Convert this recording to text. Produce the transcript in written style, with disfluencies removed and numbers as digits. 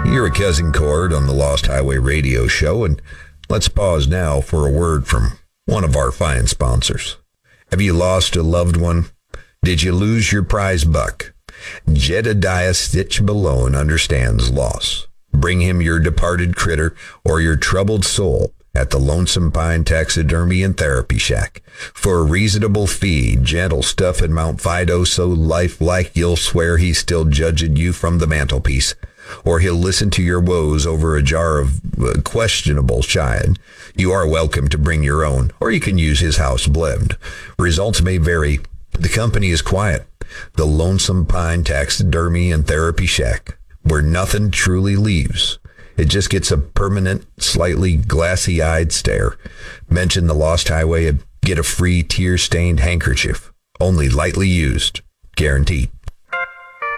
You're a Cousin Cord on the Lost Highway Radio Show, and let's pause now for a word from one of our fine sponsors. Have you lost a loved one? Did you lose your prize buck? Jedediah Stitch Balone understands loss. Bring him your departed critter or your troubled soul at the Lonesome Pine Taxidermy and Therapy Shack. For a reasonable fee, gentle stuff in Mount Fido so lifelike you'll swear he's still judging you from the mantelpiece. Or he'll listen to your woes over a jar of questionable shine. You are welcome to bring your own, or you can use his house blend. Results may vary. The company is quiet. The Lonesome Pine Taxidermy and Therapy Shack, where nothing truly leaves. It just gets a permanent, slightly glassy-eyed stare. Mention the Lost Highway and get a free tear-stained handkerchief. Only lightly used. Guaranteed.